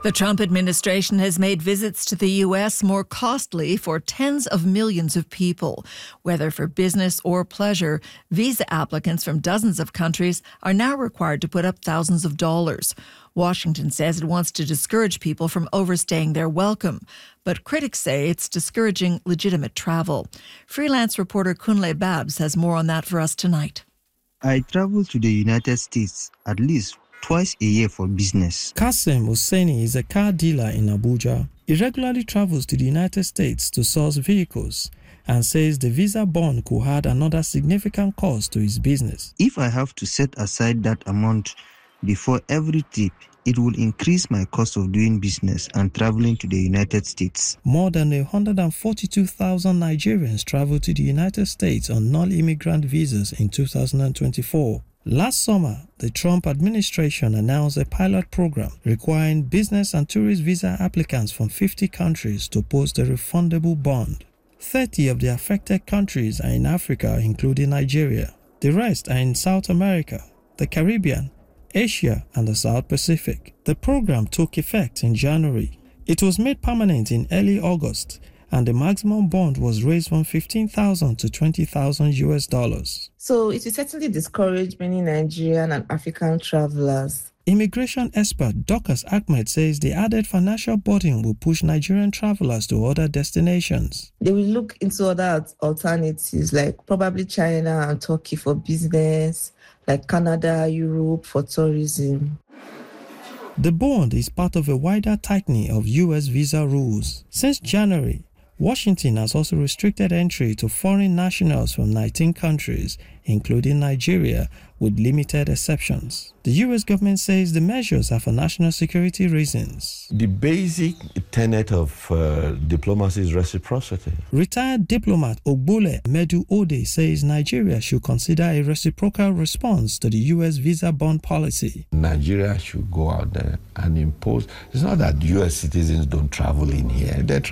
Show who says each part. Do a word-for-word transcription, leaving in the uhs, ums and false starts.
Speaker 1: The Trump administration has made visits to the U S more costly for tens of millions of people. Whether for business or pleasure, visa applicants from dozens of countries are now required to put up thousands of dollars. Washington says it wants to discourage people from overstaying their welcome, but critics say it's discouraging legitimate travel. Freelance reporter Kunle Babs has more on that for us tonight.
Speaker 2: I travel to the United States at least twice a year for business.
Speaker 3: Kasim Hussaini is a car dealer in Abuja. He regularly travels to the United States to source vehicles and says the visa bond could add another significant cost to his business.
Speaker 2: If I have to set aside that amount before every trip, it will increase my cost of doing business and traveling to the United States.
Speaker 3: More than one hundred forty-two thousand Nigerians traveled to the United States on non-immigrant visas in two thousand twenty-four. Last summer, the Trump administration announced a pilot program requiring business and tourist visa applicants from fifty countries to post a refundable bond. thirty of the affected countries are in Africa, including Nigeria. The rest are in South America, the Caribbean, Asia, and the South Pacific. The program took effect in January. It was made permanent in early August, and the maximum bond was raised from fifteen thousand to twenty thousand U S dollars.
Speaker 4: So it will certainly discourage many Nigerian and African travelers.
Speaker 3: Immigration expert Dorcas Ahmed says the added financial burden will push Nigerian travelers to other destinations.
Speaker 4: They will look into other alternatives like probably China and Turkey for business, like Canada, Europe for tourism.
Speaker 3: The bond is part of a wider tightening of U S visa rules. Since January, Washington has also restricted entry to foreign nationals from nineteen countries, including Nigeria, with limited exceptions. The U S government says the measures are for national security reasons.
Speaker 5: The basic tenet of uh, diplomacy is reciprocity.
Speaker 3: Retired diplomat Ogbole Medu Ode says Nigeria should consider a reciprocal response to the U S visa bond policy.
Speaker 5: Nigeria should go out there and impose. It's not that U S citizens don't travel in here. They're